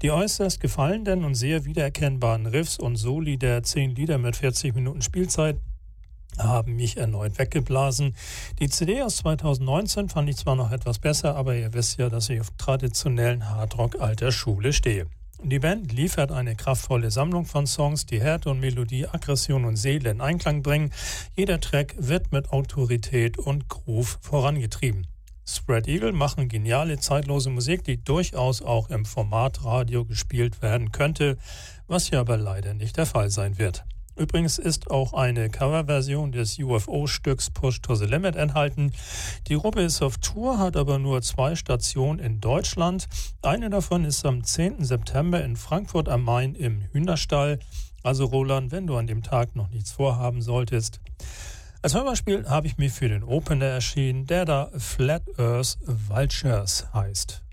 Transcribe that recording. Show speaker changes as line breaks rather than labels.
Die äußerst gefallenen und sehr wiedererkennbaren Riffs und Soli der 10 Lieder mit 40 Minuten Spielzeit haben mich erneut weggeblasen. Die CD aus 2019 fand ich zwar noch etwas besser, aber ihr wisst ja, dass ich auf traditionellen Hardrock alter Schule stehe. Die Band liefert eine kraftvolle Sammlung von Songs, die Härte und Melodie, Aggression und Seele in Einklang bringen. Jeder Track wird mit Autorität und Groove vorangetrieben. Spread Eagle machen geniale, zeitlose Musik, die durchaus auch im Format Radio gespielt werden könnte, was ja aber leider nicht der Fall sein wird. Übrigens ist auch eine Coverversion des UFO-Stücks Push to the Limit enthalten. Die Gruppe ist auf Tour, hat aber nur 2 Stationen in Deutschland. Eine davon ist am 10. September in Frankfurt am Main im Hühnerstall. Also Roland, wenn du an dem Tag noch nichts vorhaben solltest. Als Hörspiel habe ich mich für den Opener erschienen, der da Flat Earth Vultures heißt.